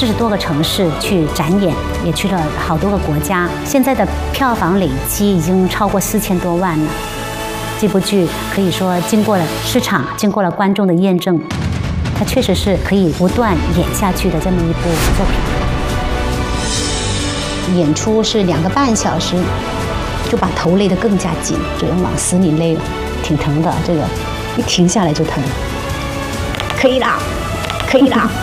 40多个城市去展演，也去了好多个国家。现在的票房累积已经超过4000多万了。这部剧可以说经过了市场、经过了观众的验证，它确实是可以不断演下去的这么一部作品。演出是2个半小时，就把头勒得更加紧，主要往死里勒了，挺疼的。这个一停下来就疼。可以啦，可以啦。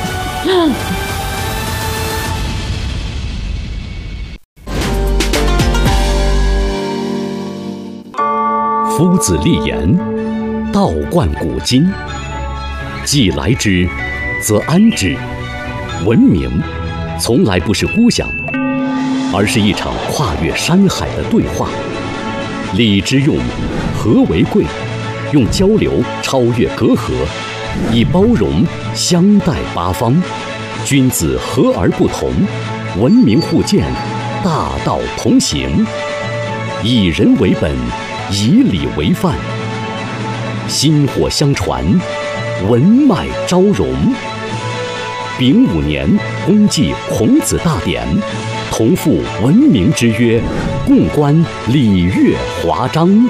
夫子立言，道贯古今。既来之，则安之。文明从来不是孤想，而是一场跨越山海的对话。礼之用，和为贵，用交流超越隔阂，以包容相待八方。君子和而不同，文明互鉴，大道同行。以人为本，以礼为范，薪火相传，文脉昭融。丙午年，公祭孔子大典，同赴文明之约，共观礼乐华章。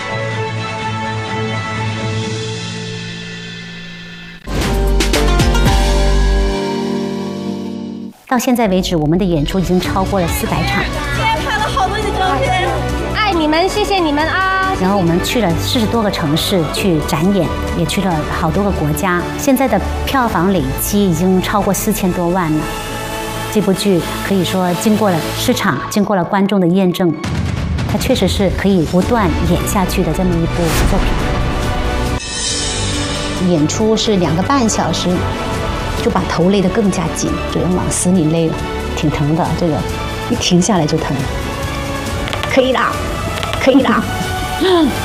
到现在为止，我们的演出已经超过了400场。 今天拍了好多你的照片，爱你们，谢谢你们啊！ 然后我们去了40多个城市去展演，也去了好多个国家。现在的票房累积已经超过4000多万了。这部剧可以说经过了市场、经过了观众的验证，它确实是可以不断演下去的这么一部作品。演出是2个半小时，就把头勒得更加紧，主要往死里勒了，挺疼的。这个一停下来就疼。可以啦，可以啦。